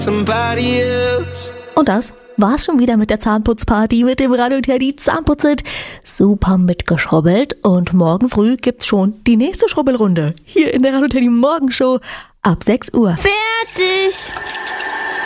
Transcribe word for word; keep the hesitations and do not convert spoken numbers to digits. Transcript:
somebody else. Und das war's schon wieder mit der Zahnputzparty mit dem Radio Teddy Zahnputzit. Super mitgeschrubbelt und morgen früh gibt's schon die nächste Schrubbelrunde hier in der Radio Teddy Morgenshow ab sechs Uhr. Fertig!